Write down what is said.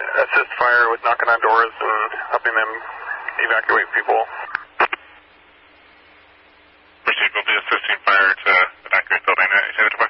assist fire with knocking on doors and helping them evacuate people. Proceed, we'll be assisting fire to evacuate building. Say the